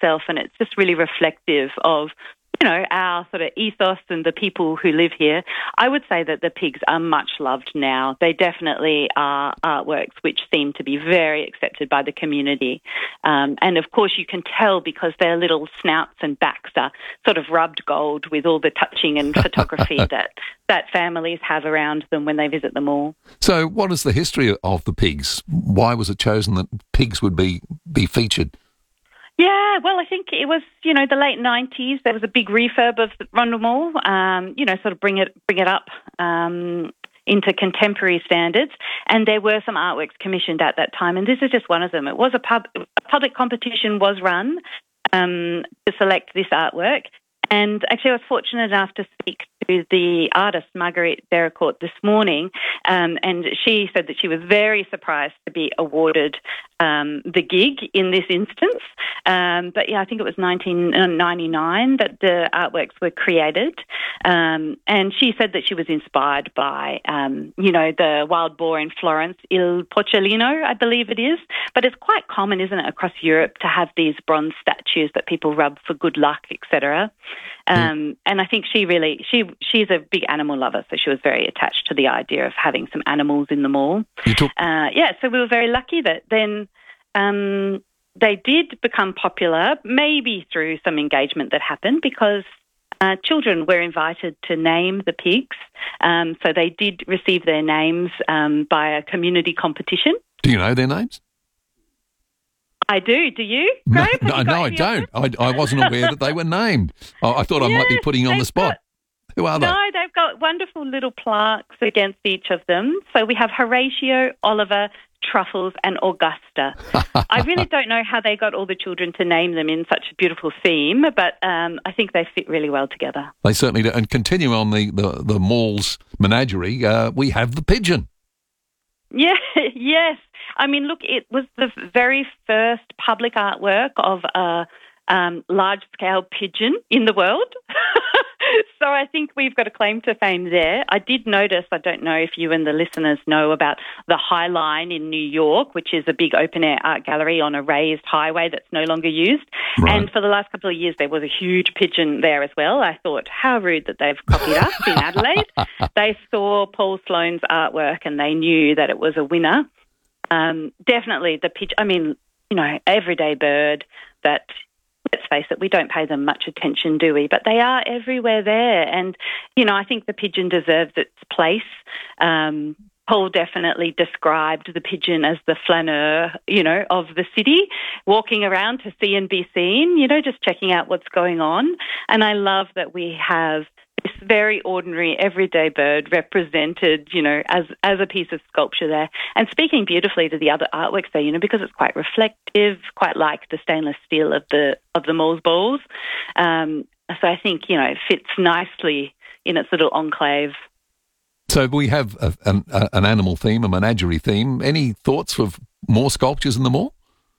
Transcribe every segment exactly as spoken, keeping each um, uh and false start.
itself, and it's just really reflective of, you know, our sort of ethos and the people who live here. I would say that the pigs are much loved now. They definitely are artworks which seem to be very accepted by the community. Um, and, of course, you can tell because their little snouts and backs are sort of rubbed gold with all the touching and photography that, that families have around them when they visit the mall. So what is the history of the pigs? Why was it chosen that pigs would be, be featured? Yeah, well, I think it was, you know, the late nineties. There was a big refurb of the Rundle Mall, um, you know, sort of bring it bring it up um, into contemporary standards. And there were some artworks commissioned at that time, and this is just one of them. It was a, pub, a public competition was run um, to select this artwork. And actually, I was fortunate enough to speak to the artist, Marguerite Dericourt, this morning, um, and she said that she was very surprised to be awarded um, the gig in this instance. Um, but, yeah, I think it was nineteen ninety-nine that the artworks were created. Um, and she said that she was inspired by, um, you know, the wild boar in Florence, Il Porcellino, I believe it is. But it's quite common, isn't it, across Europe to have these bronze statues that people rub for good luck, et cetera. Um, mm. And I think she really, she she's a big animal lover, so she was very attached to the idea of having some animals in the mall. You took- uh, yeah, so we were very lucky that then um, they did become popular, maybe through some engagement that happened because uh, children were invited to name the pigs. Um, so they did receive their names um, by a community competition. Do you know their names? I do. Do you, No, Graham? no, no I don't. I, I wasn't aware that they were named. I, I thought I might be putting you on the spot. Got, Who are they? No, they've got wonderful little plaques against each of them. So we have Horatio, Oliver, Truffles and Augusta. I really don't know how they got all the children to name them in such a beautiful theme, but um, I think they fit really well together. They certainly do. And continue on the, the, the mall's menagerie, uh, we have the pigeon. Yeah, yes. I mean, look, it was the very first public artwork of a um, large-scale pigeon in the world. So I think we've got a claim to fame there. I did notice, I don't know if you and the listeners know about the High Line in New York, which is a big open-air art gallery on a raised highway that's no longer used. Right. And for the last couple of years, there was a huge pigeon there as well. I thought, how rude that they've copied us in Adelaide. They saw Paul Sloane's artwork and they knew that it was a winner. Um, definitely the pigeon, I mean, you know, everyday bird that... Let's face it, we don't pay them much attention, do we? But they are everywhere there. And, you know, I think the pigeon deserves its place. Um, Paul definitely described the pigeon as the flaneur, you know, of the city, walking around to see and be seen, you know, just checking out what's going on. And I love that we have this very ordinary, everyday bird represented, you know, as as a piece of sculpture there. And speaking beautifully to the other artworks there, you know, because it's quite reflective, quite like the stainless steel of the of the mall's balls. Um, so I think, you know, it fits nicely in its little enclave. So we have a, an, a, an animal theme, a menagerie theme. Any thoughts of more sculptures in the mall?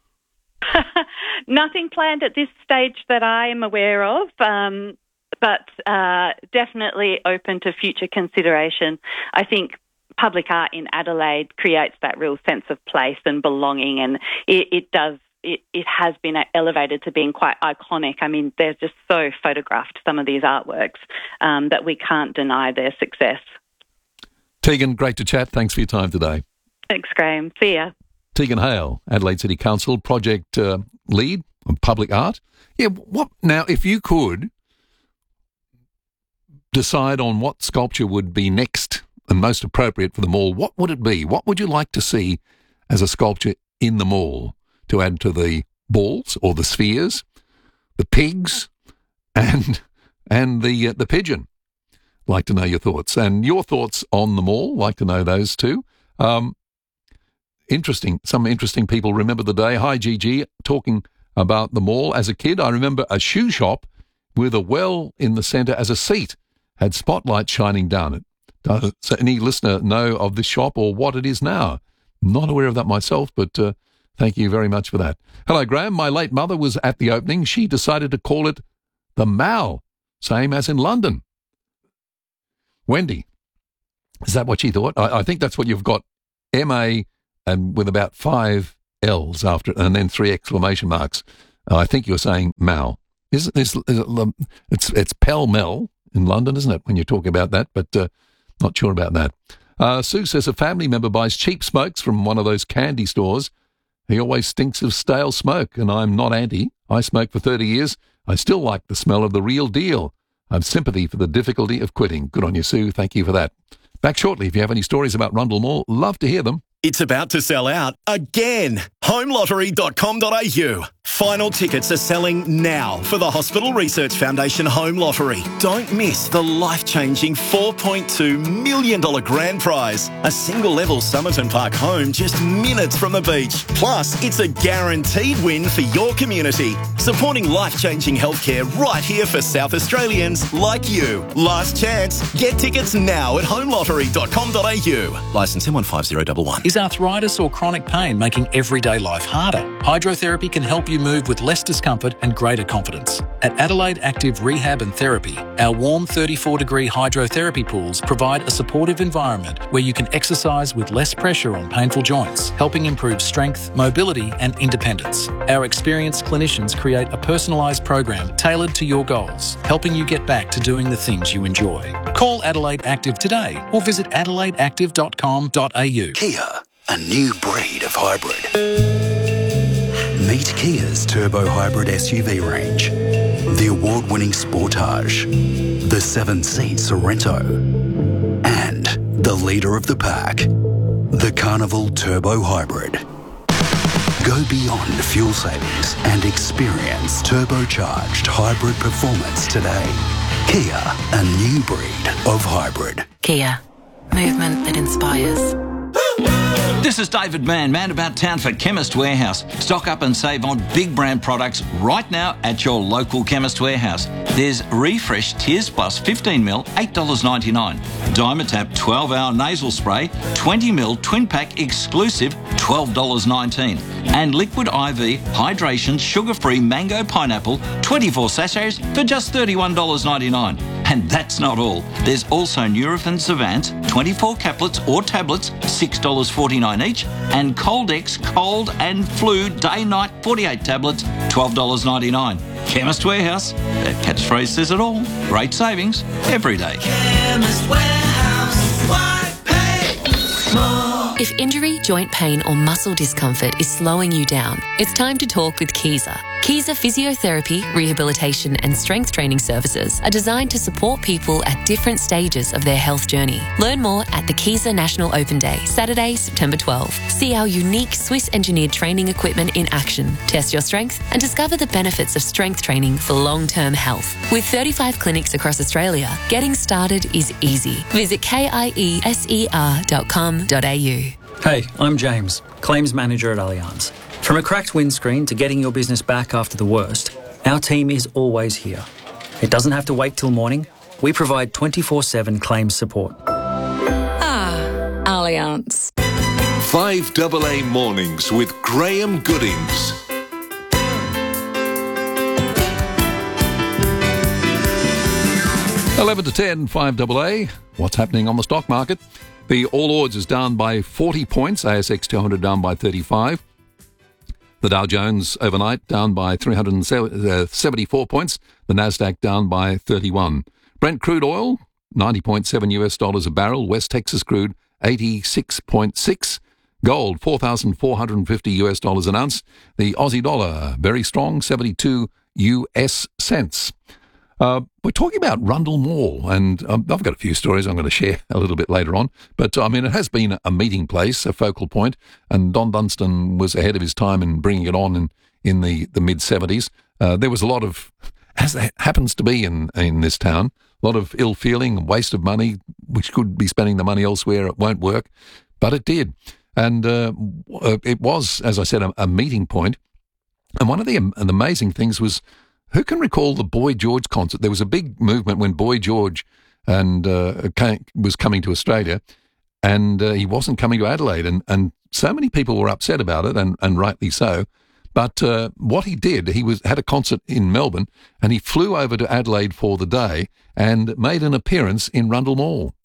Nothing planned at this stage that I am aware of. Um, but uh, definitely open to future consideration. I think public art in Adelaide creates that real sense of place and belonging, and it, it does, it, it has been elevated to being quite iconic. I mean, they're just so photographed, some of these artworks, um, that we can't deny their success. Tegan, great to chat. Thanks for your time today. Thanks, Graham. See ya. Tegan Hale, Adelaide City Council project uh, lead of public art. Yeah, what now, if you could decide on what sculpture would be next and most appropriate for the mall, what would it be? What would you like to see as a sculpture in the mall to add to the balls or the spheres, the pigs, and and the uh, the pigeon? Like to know your thoughts. And your thoughts on the mall, like to know those too. Um, interesting, some interesting people remember the day. Hi, Gigi, talking about the mall. As a kid, I remember a shoe shop with a well in the centre as a seat, had spotlights shining down it. Does any listener know of this shop or what it is now? Not aware of that myself, but uh, thank you very much for that. Hello, Graham. My late mother was at the opening. She decided to call it the Mall, same as in London. Wendy, is that what she thought? I, I think that's what you've got, M A and with about five L's after it, and then three exclamation marks. Uh, I think you're saying Mal. Is, is, is it, um, it's it's Pall Mall in London, isn't it, when you talk about that? But uh, not sure about that. Uh, Sue says a family member buys cheap smokes from one of those candy stores. He always stinks of stale smoke, and I'm not anti. I smoked for thirty years. I still like the smell of the real deal. I have sympathy for the difficulty of quitting. Good on you, Sue. Thank you for that. Back shortly. If you have any stories about Rundle Mall, love to hear them. It's about to sell out again. home lottery dot com dot a u. Final tickets are selling now for the Hospital Research Foundation Home Lottery. Don't miss the life-changing four point two million dollars grand prize. A single-level Somerton Park home just minutes from the beach. Plus, it's a guaranteed win for your community. Supporting life-changing healthcare right here for South Australians like you. Last chance. Get tickets now at home lottery dot com dot a u. Licence M one five zero one one. Is arthritis or chronic pain making everyday life harder? Hydrotherapy can help you move with less discomfort and greater confidence. At Adelaide Active Rehab and Therapy, our warm thirty-four degree hydrotherapy pools provide a supportive environment where you can exercise with less pressure on painful joints, helping improve strength, mobility and independence. Our experienced clinicians create a personalised program tailored to your goals, helping you get back to doing the things you enjoy. Call Adelaide Active today or visit adelaide active dot com dot a u. Kia, a new breed of hybrid. Meet Kia's turbo hybrid S U V range. The award-winning Sportage, the seven-seat Sorento, and the leader of the pack, the Carnival Turbo Hybrid. Go beyond fuel savings and experience turbocharged hybrid performance today. Kia, a new breed of hybrid. Kia, movement that inspires. This is David Mann, man about town for Chemist Warehouse. Stock up and save on big brand products right now at your local Chemist Warehouse. There's Refresh Tears Plus fifteen mil, eight dollars ninety-nine. Dimetapp twelve hour nasal spray, twenty mil twin pack exclusive, twelve dollars nineteen. And Liquid I V Hydration Sugar-Free Mango Pineapple, twenty-four sachets for just thirty-one dollars ninety-nine. And that's not all. There's also Nurofen Savant, twenty-four caplets or tablets, six dollars forty-nine each, and Coldex Cold and Flu Day-Night forty-eight tablets, twelve dollars ninety-nine. Chemist Warehouse, that catchphrase says it all. Great savings every day. Chemist Warehouse, why pay more? If injury, joint pain or muscle discomfort is slowing you down, it's time to talk with Kiesa. Kiesa Physiotherapy, Rehabilitation and Strength Training Services are designed to support people at different stages of their health journey. Learn more at the Kiesa National Open Day, Saturday, September twelfth. See our unique Swiss-engineered training equipment in action, test your strength and discover the benefits of strength training for long-term health. With thirty-five clinics across Australia, getting started is easy. Visit K-I-E-S-E-R dot com dot a u. Hey, I'm James, Claims Manager at Allianz. From a cracked windscreen to getting your business back after the worst, our team is always here. It doesn't have to wait till morning. We provide twenty-four seven claims support. Ah, Allianz. five A A Mornings with Graham Goodings. eleven to ten, five A A. What's happening on the stock market? The All Ords is down by forty points, A S X two hundred down by thirty-five. The Dow Jones overnight down by three hundred seventy-four points. The Nasdaq down by thirty-one. Brent crude oil, ninety point seven U S dollars a barrel. West Texas crude, eighty-six point six. Gold, four thousand four hundred fifty U S dollars an ounce. The Aussie dollar, very strong, seventy-two U S cents. Uh, we're talking about Rundle Mall, and um, I've got a few stories I'm going to share a little bit later on. But, I mean, it has been a meeting place, a focal point, and Don Dunstan was ahead of his time in bringing it on in, in the, the mid-seventies. Uh, there was a lot of, as that happens to be in, in this town, a lot of ill feeling, waste of money, which could be spending the money elsewhere. It won't work, but it did. And uh, it was, as I said, a, a meeting point. And one of the, the amazing things was, who can recall the Boy George concert? There was a big movement when Boy George and uh, came, was coming to Australia, and uh, he wasn't coming to Adelaide, and, and so many people were upset about it, and, and rightly so. But uh, what he did, he was had a concert in Melbourne, and he flew over to Adelaide for the day and made an appearance in Rundle Mall.